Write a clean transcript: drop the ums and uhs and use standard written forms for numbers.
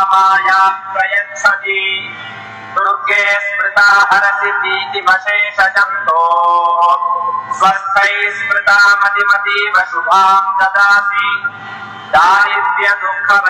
माया प्रयच्छति दुर्गे स्मृता हरसि भीतिमशेषजन्तो स्वस्थैः स्मृता मतिमतीव शुभां ददासि दारिद्र्य दुःख